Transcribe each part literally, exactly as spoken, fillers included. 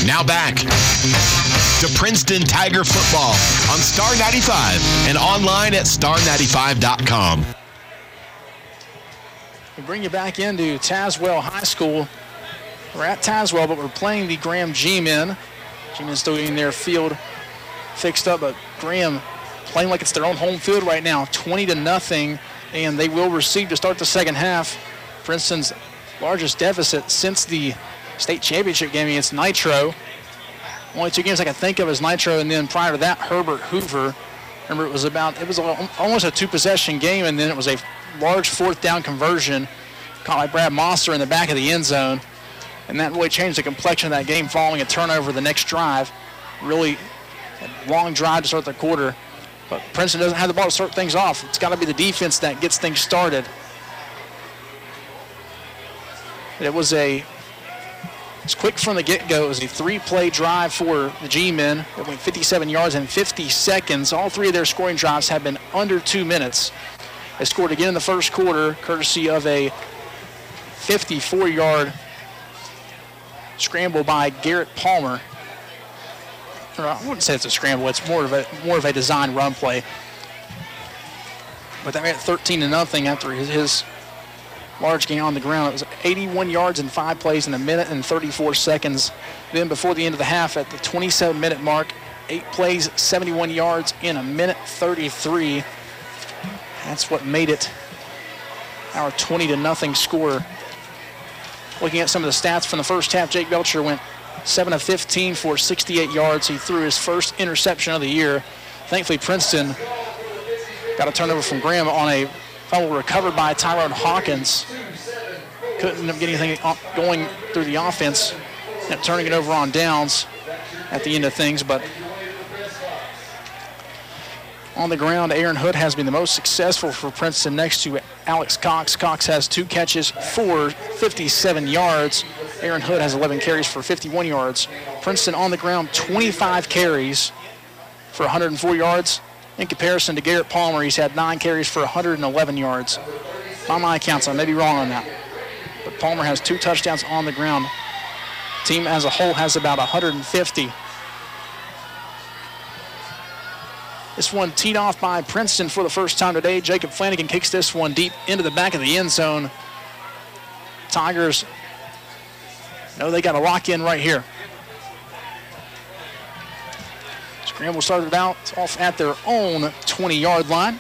Now back to Princeton Tiger football on Star ninety-five and online at star ninety-five dot com. We bring you back into Tazewell High School. We're at Tazewell, but we're playing the Graham G-Men. G-Men still getting their field fixed up, but Graham playing like it's their own home field right now, twenty to nothing, and they will receive to start the second half. Princeton's largest deficit since the state championship game against Nitro. Only two games I can think of as Nitro, and then prior to that, Herbert Hoover. Remember, it was about it was a, almost a two-possession game, and then it was a large fourth down conversion caught by Brad Mosser in the back of the end zone, and that really changed the complexion of that game following a turnover the next drive. Really a long drive to start the quarter, but Princeton doesn't have the ball to start things off. It's got to be the defense that gets things started. It was a It's quick from the get-go. It was a three-play drive for the G-Men. It went fifty-seven yards in fifty seconds. All three of their scoring drives have been under two minutes. They scored again in the first quarter, courtesy of a fifty-four-yard scramble by Garrett Palmer. Or I wouldn't say it's a scramble. It's more of a more of a design run play. But they made it thirteen to nothing after his, his large gain on the ground. It was eighty-one yards in five plays in a minute and thirty-four seconds. Then before the end of the half, at the twenty-seven minute mark, eight plays, seventy-one yards in a minute thirty-three. That's what made it our twenty to nothing score. Looking at some of the stats from the first half, Jake Belcher went seven of fifteen for sixty-eight yards. He threw his first interception of the year. Thankfully, Princeton got a turnover from Graham on a fumble recovered by Tyrone Hawkins. Couldn't end up getting anything going through the offense, and turning it over on downs at the end of things. But on the ground, Aaron Hood has been the most successful for Princeton next to Alex Cox. Cox has two catches for fifty-seven yards. Aaron Hood has eleven carries for fifty-one yards. Princeton on the ground, twenty-five carries for one hundred four yards. In comparison to Garrett Palmer, he's had nine carries for one hundred eleven yards. By my accounts, I may be wrong on that. But Palmer has two touchdowns on the ground. Team as a whole has about one hundred fifty. This one teed off by Princeton for the first time today. Jacob Flanagan kicks this one deep into the back of the end zone. Tigers know they got to lock in right here. Scramble started out off at their own twenty-yard line.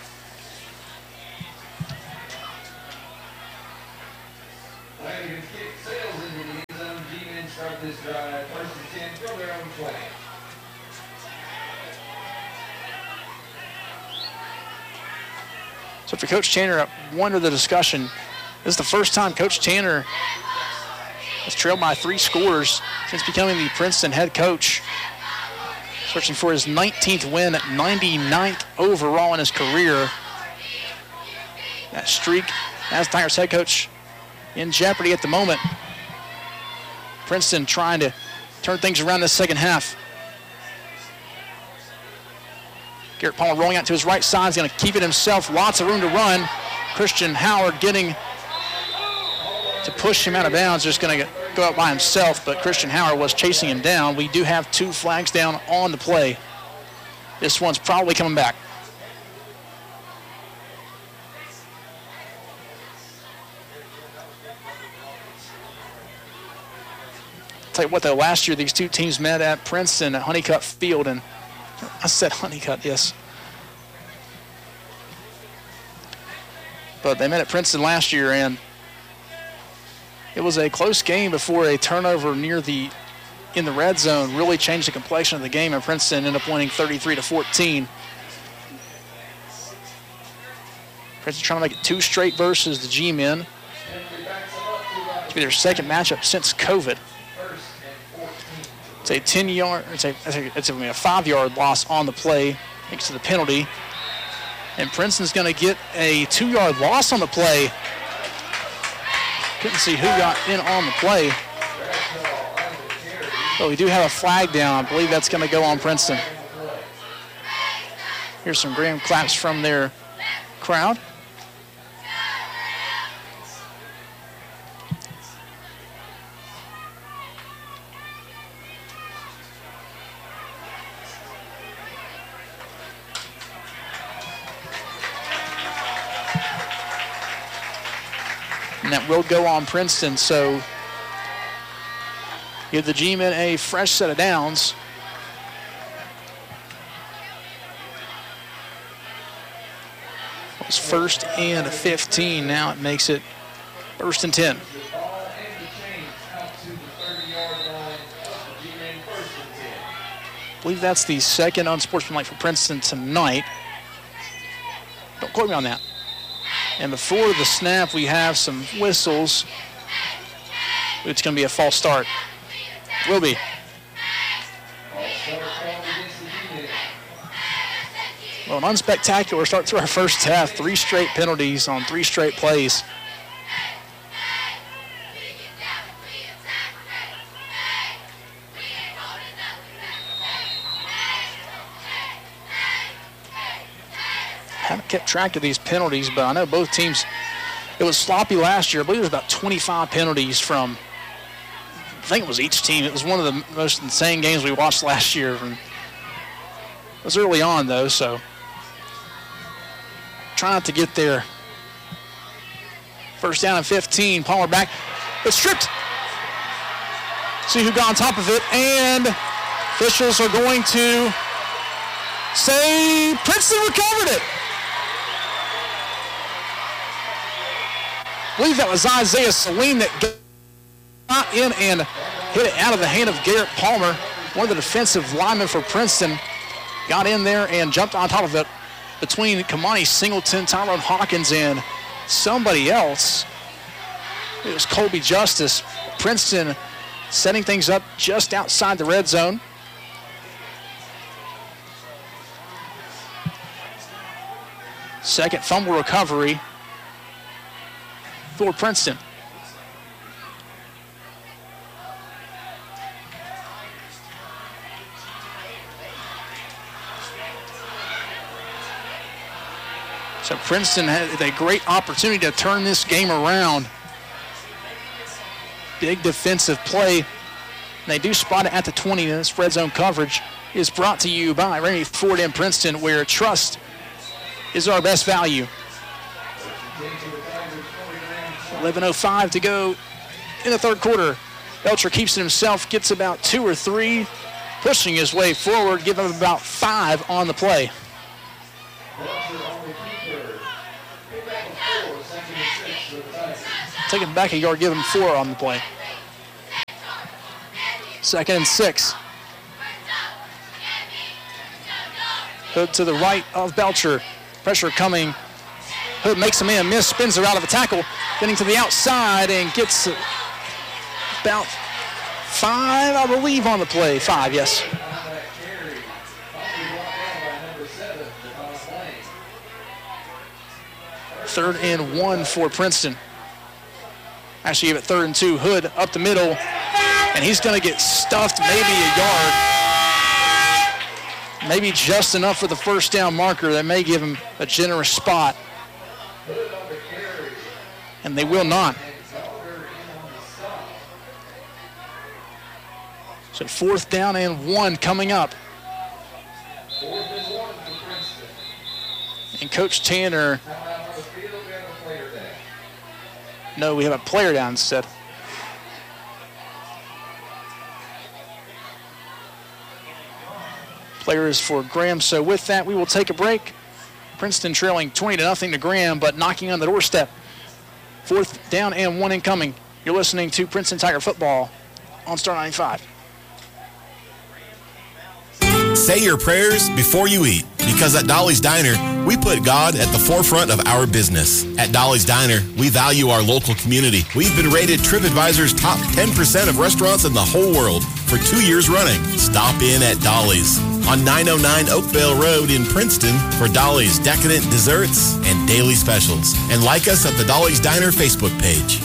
So for Coach Tanner, I wonder the discussion. This is the first time Coach Tanner has trailed by three scores since becoming the Princeton head coach. Searching for his nineteenth win, ninety-ninth overall in his career. That streak as Tigers head coach in jeopardy at the moment. Princeton trying to turn things around this second half. Garrett Palmer rolling out to his right side. He's going to keep it himself. Lots of room to run. Christian Howard getting to push him out of bounds. Just going to go out by himself, but Christian Howard was chasing him down. We do have two flags down on the play. This one's probably coming back. Tell you what, though, last year these two teams met at Princeton at Honeycutt Field, and I said Honeycutt, yes. But they met at Princeton last year, and it was a close game before a turnover near the in the red zone really changed the complexion of the game, and Princeton ended up winning thirty-three to fourteen. Princeton trying to make it two straight versus the G-Men. It's be their second matchup since COVID. It's a ten-yard, it's a, it's a five-yard loss on the play thanks to the penalty. And Princeton's going to get a two-yard loss on the play. Couldn't see who got in on the play. But we do have a flag down. I believe that's going to go on Princeton. Here's some Graham claps from their crowd. And that will go on Princeton. So give the G-men a fresh set of downs. It's first and fifteen. Now it makes it first and ten. I believe that's the second unsportsmanlike for Princeton tonight. Don't quote me on that. And before the snap, we have some whistles. It's going to be a false start. Will be. Well, an unspectacular start to our first half. Three straight penalties on three straight plays. Haven't kept track of these penalties, but I know both teams, it was sloppy last year. I believe there was about twenty-five penalties from, I think it was each team. It was one of the most insane games we watched last year. It was early on, though, so try not to get there. First down and fifteen. Palmer back. It's stripped. See who got on top of it, and officials are going to say Princeton recovered it. I believe that was Isaiah Saline that got in and hit it out of the hand of Garrett Palmer. One of the defensive linemen for Princeton got in there and jumped on top of it between Kamani Singleton, Tyrone Hawkins, and somebody else. It was Colby Justice. Princeton setting things up just outside the red zone. Second fumble recovery for Princeton. So Princeton had a great opportunity to turn this game around. Big defensive play. They do spot it at the twenty. This red zone coverage is brought to you by Rainy Ford in Princeton, where trust is our best value. eleven oh five to go in the third quarter. Belcher keeps it himself, gets about two or three, pushing his way forward, give him about five on the play. Take him back a yard, give him four on the play. Second and six. Hood to the right of Belcher. Pressure coming. Hood makes a man miss, spins her out of a tackle, getting to the outside and gets about five, I believe, on the play. Five, yes. Third and one for Princeton. Actually, give it third and two. Hood up the middle, and he's going to get stuffed maybe a yard. Maybe just enough for the first down marker. That may give him a generous spot. And they will not. So fourth down and one coming up. And Coach Tanner, no, we have a player down instead. Player is for Graham. So with that, we will take a break. Princeton trailing twenty to nothing to Graham, but knocking on the doorstep. Fourth down and one incoming. You're listening to Princeton Tiger Football on Star ninety-five. Say your prayers before you eat, because at Dolly's Diner, we put God at the forefront of our business. At Dolly's Diner, we value our local community. We've been rated TripAdvisor's top ten percent of restaurants in the whole world for two years running. Stop in at Dolly's on nine oh nine Oakvale Road in Princeton for Dolly's decadent desserts and daily specials. And like us at the Dolly's Diner Facebook page.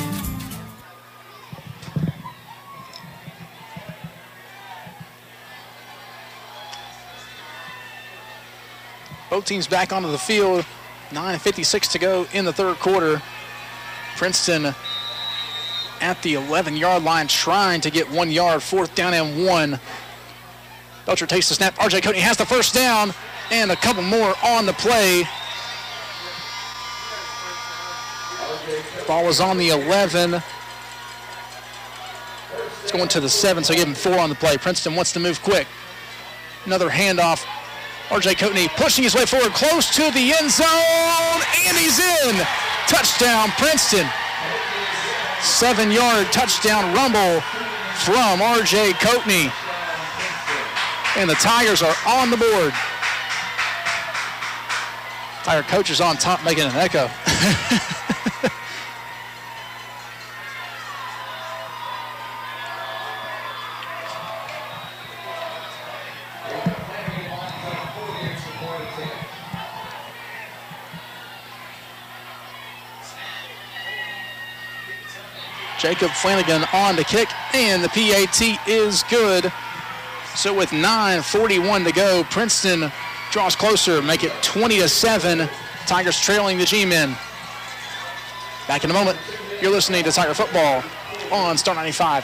Both teams back onto the field. nine fifty-six to go in the third quarter. Princeton at the eleven-yard line trying to get one yard. Fourth down and one. Belcher takes the snap. R J Cody has the first down and a couple more on the play. Ball is on the eleven. It's going to the seven, so give him four on the play. Princeton wants to move quick. Another handoff. R J Coatney pushing his way forward, close to the end zone, and he's in. Touchdown, Princeton. Seven-yard touchdown rumble from R J Coatney. And the Tigers are on the board. Tiger coach is on top making an echo. Jacob Flanagan on to kick, and the P A T is good. So with nine forty-one to go, Princeton draws closer, make it twenty to seven. Tigers trailing the G-men. Back in a moment. You're listening to Tiger Football on Star ninety-five.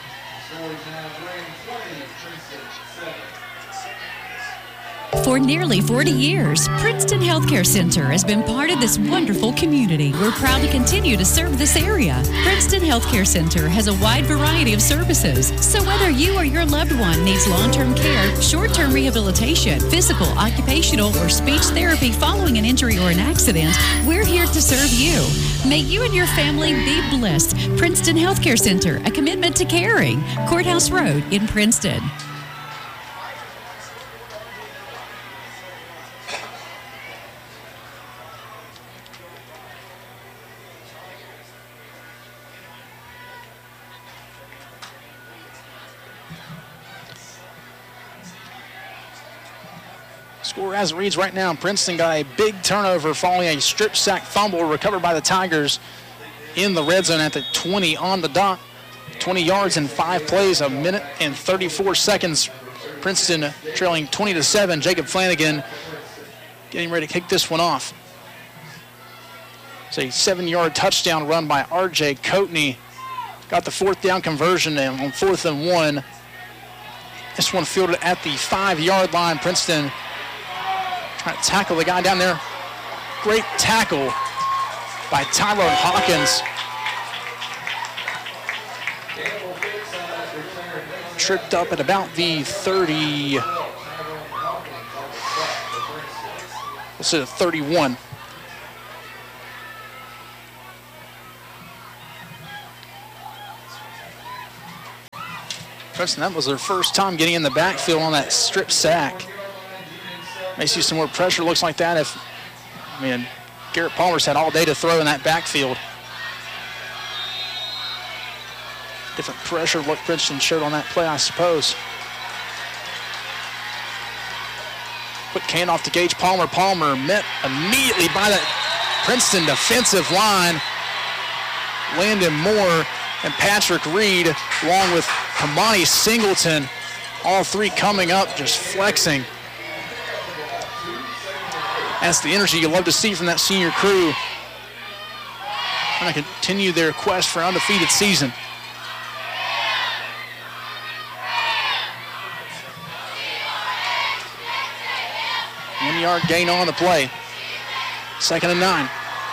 For nearly forty years, Princeton Healthcare Center has been part of this wonderful community. We're proud to continue to serve this area. Princeton Healthcare Center has a wide variety of services. So whether you or your loved one needs long-term care, short-term rehabilitation, physical, occupational, or speech therapy following an injury or an accident, we're here to serve you. May you and your family be blessed. Princeton Healthcare Center, a commitment to caring. Courthouse Road in Princeton. Score as it reads right now, Princeton got a big turnover following a strip sack fumble recovered by the Tigers in the red zone at the twenty on the dot. twenty yards in five plays, a minute and thirty-four seconds. Princeton trailing twenty to seven. Jacob Flanagan getting ready to kick this one off. It's a seven-yard touchdown run by R J Coatney. Got the fourth down conversion on fourth and one. This one fielded at the five-yard line. Princeton trying to tackle the guy down there. Great tackle by Tyrone Hawkins. Tripped up at about the thirty. Let's say the thirty-one. Princeton, that was their first time getting in the backfield on that strip sack. May see some more pressure. Looks like that if, I mean, Garrett Palmer's had all day to throw in that backfield. Different pressure look Princeton showed on that play, I suppose. Quick handoff to Gage Palmer. Palmer met immediately by that Princeton defensive line. Landon Moore and Patrick Reed, along with Kamani Singleton, all three coming up, just flexing. That's the energy you love to see from that senior crew. Trying to continue their quest for an undefeated season. One yard gain on the play. Second and nine.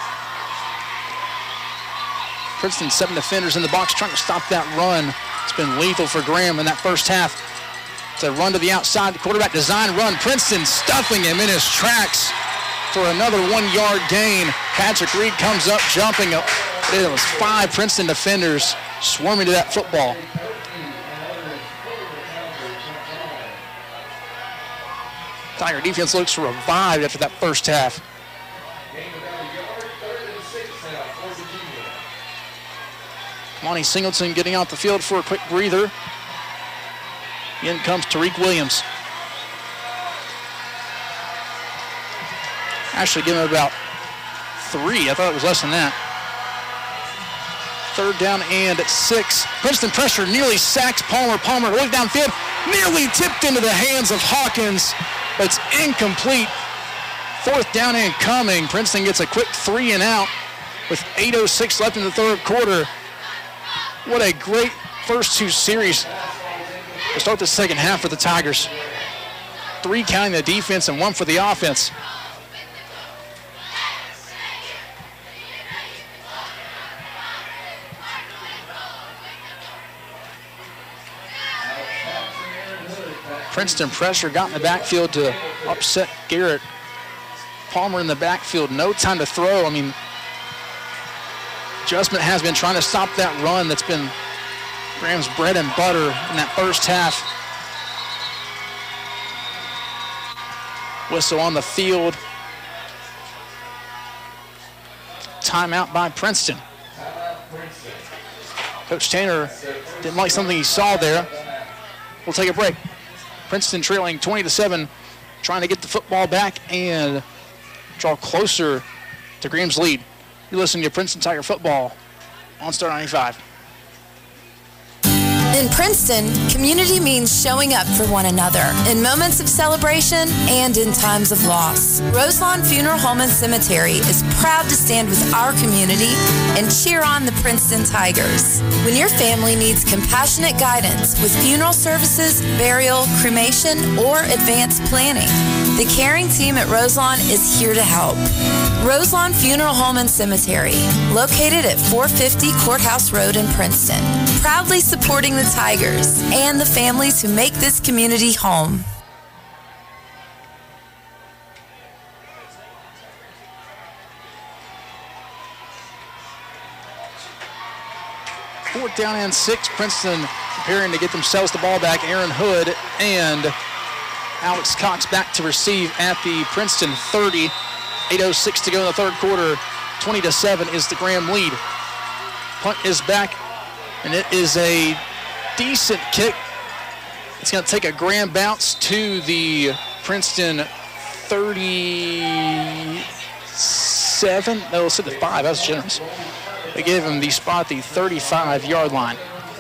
Princeton, seven defenders in the box trying to stop that run. It's been lethal for Graham in that first half. It's a run to the outside, the quarterback design run. Princeton stuffing him in his tracks for another one-yard gain. Patrick Reed comes up, jumping up. It was five Princeton defenders swarming to that football. Tiger defense looks revived after that first half. Monty Singleton getting out the field for a quick breather. In comes Tariq Williams. Actually, give him about three. I thought it was less than that. Third down and six. Princeton pressure nearly sacks Palmer. Palmer looked downfield, nearly tipped into the hands of Hawkins, but it's incomplete. Fourth down and coming. Princeton gets a quick three and out with eight oh six left in the third quarter. What a great first two series to start the second half for the Tigers. Three counting the defense and one for the offense. Princeton pressure, got in the backfield to upset Garrett. Palmer in the backfield, no time to throw. I mean, adjustment has been trying to stop that run that's been Graham's bread and butter in that first half. Whistle on the field. Timeout by Princeton. Coach Tanner didn't like something he saw there. We'll take a break. Princeton trailing twenty to seven, trying to get the football back and draw closer to Graham's lead. You're listening to Princeton Tiger Football on Star ninety-five. In Princeton, community means showing up for one another in moments of celebration and in times of loss. Roselawn Funeral Home and Cemetery is proud to stand with our community and cheer on the Princeton Tigers. When your family needs compassionate guidance with funeral services, burial, cremation, or advanced planning, the caring team at Roselawn is here to help. Roselawn Funeral Home and Cemetery, located at four fifty Courthouse Road in Princeton, proudly supporting the Tigers and the families who make this community home. Fourth down and six. Princeton preparing to get themselves the ball back. Aaron Hood and Alex Cox back to receive at the Princeton thirty. eight oh six to go in the third quarter. twenty to seven is the Graham lead. Punt is back, and it is a decent kick. It's going to take a Graham bounce to the Princeton thirty-seven. No, let's hit the five. That was generous. They gave him the spot at the thirty-five-yard line.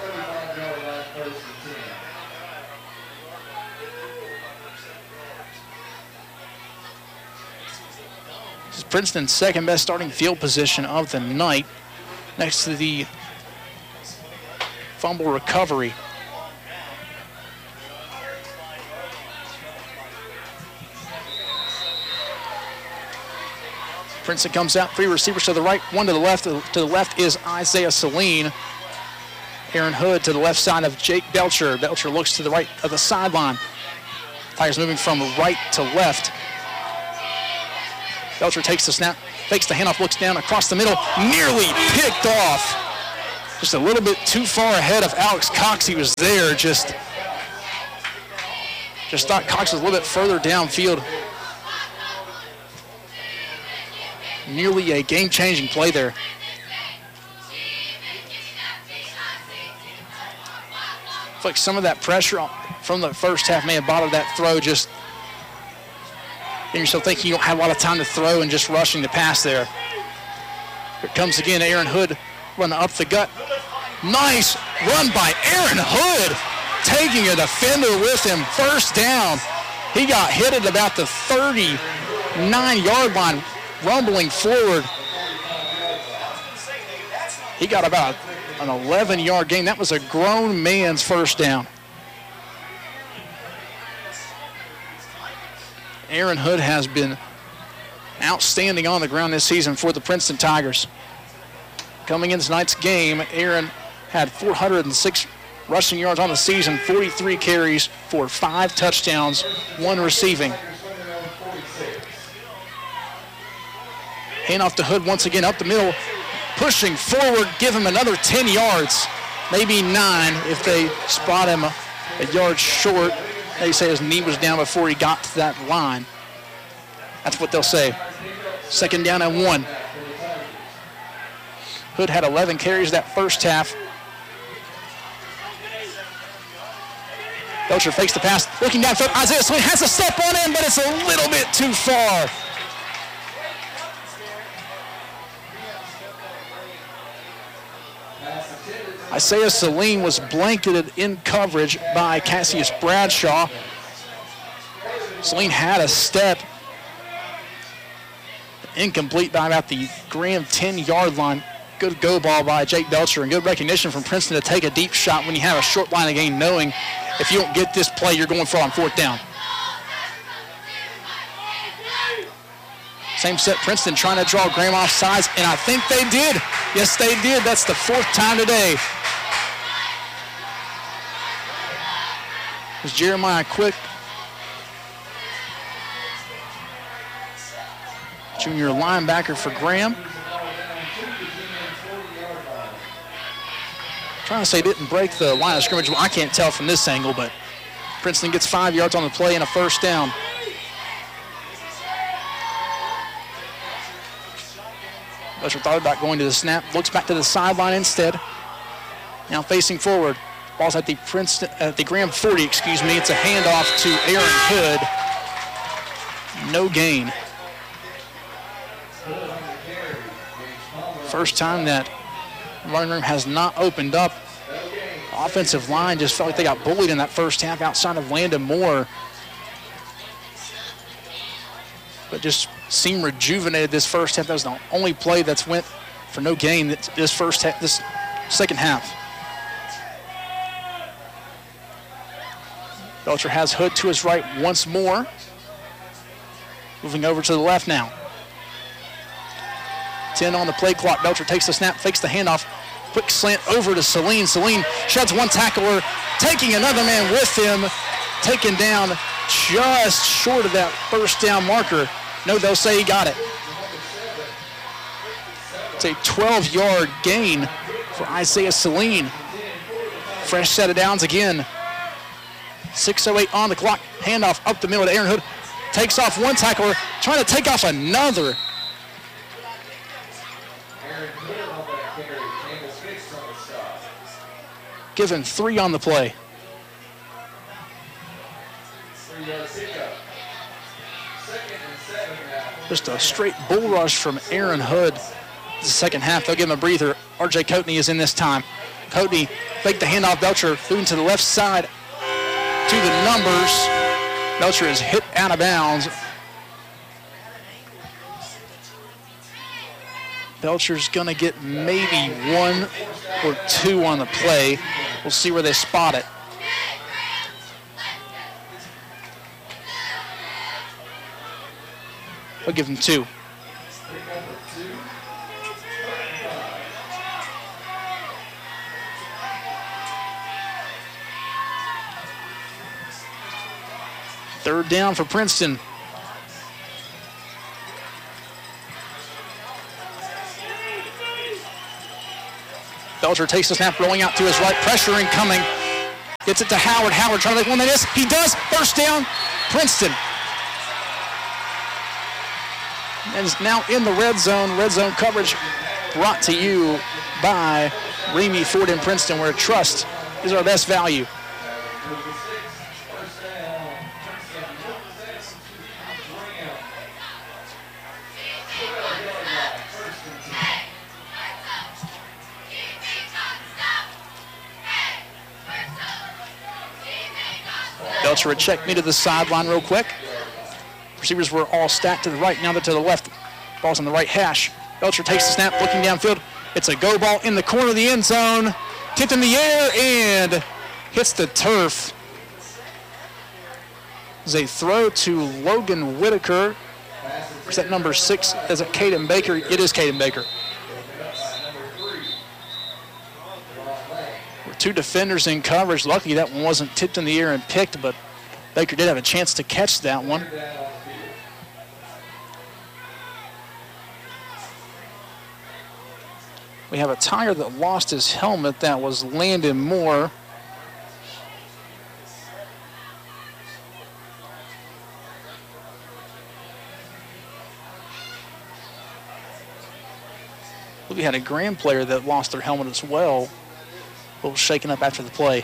This is Princeton's second best starting field position of the night, next to the fumble recovery. Princeton comes out, three receivers to the right, one to the left. To the left is Isaiah Saline. Aaron Hood to the left side of Jake Belcher. Belcher looks to the right of the sideline. Tigers moving from right to left. Belcher takes the snap, takes the handoff, looks down across the middle, nearly picked off. Just a little bit too far ahead of Alex Cox. He was there, just, just thought Cox was a little bit further downfield. Nearly a game-changing play there. Looks like some of that pressure from the first half may have bottled that throw, just getting yourself thinking you don't have a lot of time to throw and just rushing the pass there. Here it comes again, Aaron Hood running up the gut. Nice run by Aaron Hood, taking a defender with him. First down. He got hit at about the thirty-nine-yard line, rumbling forward. He got about an eleven-yard gain. That was a grown man's first down. Aaron Hood has been outstanding on the ground this season for the Princeton Tigers. Coming in tonight's game, Aaron had four hundred six rushing yards on the season, forty-three carries for five touchdowns, one receiving. Hand off to Hood once again up the middle, pushing forward, give him another ten yards, maybe nine if they spot him a, a yard short. They say his knee was down before he got to that line. That's what they'll say. Second down and one. Hood had eleven carries that first half. Belcher fakes the pass, looking downfield. Isaiah Saline has a step on him, but it's a little bit too far. Isaiah Saline was blanketed in coverage by Cassius Bradshaw. Saline had a step. Incomplete by about the Graham ten-yard line. Good go ball by Jake Belcher, and good recognition from Princeton to take a deep shot when you have a short line of game, knowing if you don't get this play, you're going for it on fourth down. Same set, Princeton trying to draw Graham off sides, and I think they did. Yes, they did. That's the fourth time today. There's Jeremiah Quick, junior linebacker for Graham. Trying to say didn't break the line of scrimmage. Well, I can't tell from this angle, but Princeton gets five yards on the play and a first down. Belcher thought about going to the snap, looks back to the sideline instead. Now facing forward. Ball's at the Princeton, at the Graham forty, excuse me. It's a handoff to Aaron Hood. No gain. First time that running room has not opened up. The offensive line just felt like they got bullied in that first half outside of Landon Moore. But just seemed rejuvenated this first half. That was the only play that's went for no gain this first half, this second half. Belcher has Hood to his right once more. Moving over to the left now. ten on the play clock. Belcher takes the snap, fakes the handoff. Quick slant over to Saline. Saline sheds one tackler, taking another man with him. Taken down just short of that first down marker. No, they'll say he got it. It's a twelve-yard gain for Isaiah Saline. Fresh set of downs again. six oh eight on the clock. Handoff up the middle to Aaron Hood. Takes off one tackler, trying to take off another. Given three on the play. Just a straight bull rush from Aaron Hood. The second half, they'll give him a breather. R J Coatney is in this time. Coatney faked the handoff. Belcher moving to the left side to the numbers. Belcher is hit out of bounds. Belcher's gonna get maybe one or two on the play. We'll see where they spot it. I'll give him two. Third down for Princeton. Belcher takes the snap, rolling out to his right, pressure incoming. Gets it to Howard. Howard trying to make one that is. He does. First down, Princeton. And is now in the red zone. Red zone coverage brought to you by Ramey Ford in Princeton, where trust is our best value. Belcher would check me to the sideline real quick. Receivers were all stacked to the right, now they're to the left. Ball's on the right hash. Belcher takes the snap, looking downfield. It's a go ball in the corner of the end zone. Tipped in the air and hits the turf. It's a throw to Logan Whitaker. Is that number six? Is it Caden Baker? It is Caden Baker. Two defenders in coverage. Luckily that one wasn't tipped in the air and picked, but Baker did have a chance to catch that one. We have a Tiger that lost his helmet. That was Landon Moore. We had a Graham player that lost their helmet as well. A little shaken up after the play.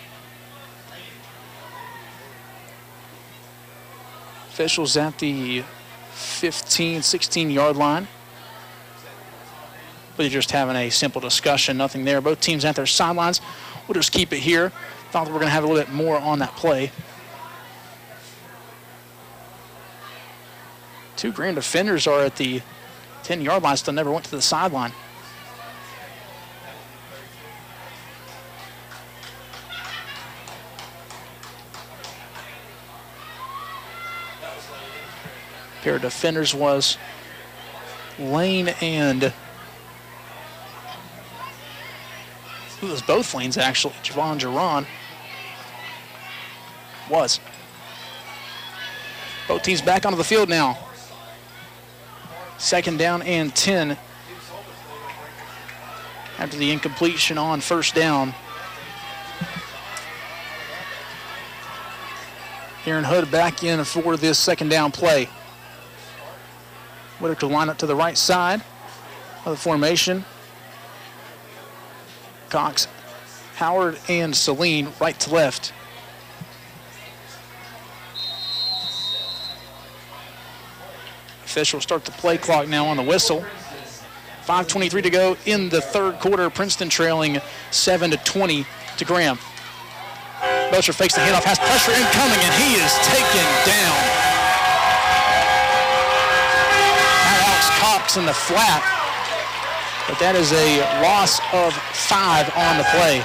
Officials at the fifteen, sixteen yard line. We're just having a simple discussion, nothing there. Both teams at their sidelines. We'll just keep it here. Thought that we're going to have a little bit more on that play. Two Graham defenders are at the ten yard line, still never went to the sideline. Pair of defenders was Lane and it was both lanes actually, Javon Jaron. Was. Both teams back onto the field now. Second down and ten. After the incompletion on first down. Aaron Hood back in for this second down play. Whitaker line up to the right side of the formation. Cox, Howard, and Celine right to left. Officials start the play clock now on the whistle. five twenty-three to go in the third quarter. Princeton trailing seven to twenty to Graham. Belcher fakes the handoff, has pressure incoming, and he is taken down. Alex Cox in the flat, but that is a loss of five on the play.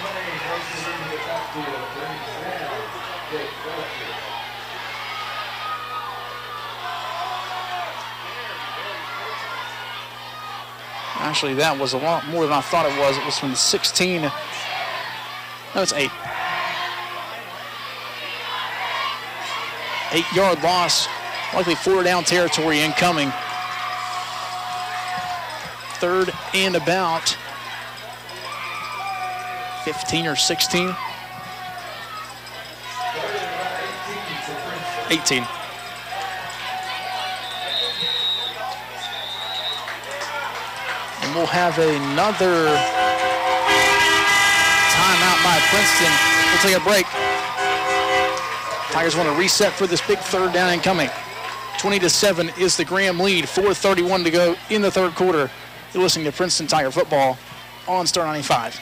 Actually, that was a lot more than I thought it was. It was from sixteen. No, it's eight. Eight-yard loss, likely four-down territory incoming. Third and about fifteen or sixteen. eighteen. And we'll have another timeout by Princeton. We'll take a break. Tigers want to reset for this big third down incoming. twenty to seven is the Graham lead. four thirty-one to go in the third quarter. You're listening to Princeton Tiger Football on Star ninety-five.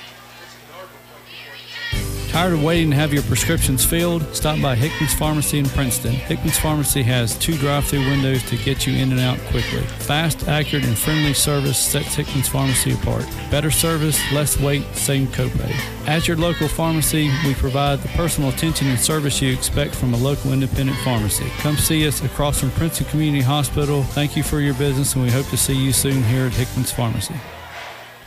Tired of waiting to have your prescriptions filled? Stop by Hickman's Pharmacy in Princeton. Hickman's Pharmacy has two drive-through windows to get you in and out quickly. Fast, accurate, and friendly service sets Hickman's Pharmacy apart. Better service, less wait, same copay. At your local pharmacy, we provide the personal attention and service you expect from a local independent pharmacy. Come see us across from Princeton Community Hospital. Thank you for your business, and we hope to see you soon here at Hickman's Pharmacy.